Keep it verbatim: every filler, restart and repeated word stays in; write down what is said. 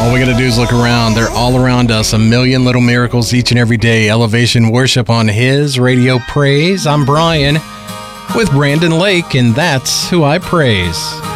All we got to do is look around. They're all around us. A million little miracles each and every day. Elevation Worship on His Radio Praise. I'm Brian with Brandon Lake, and that's who I praise.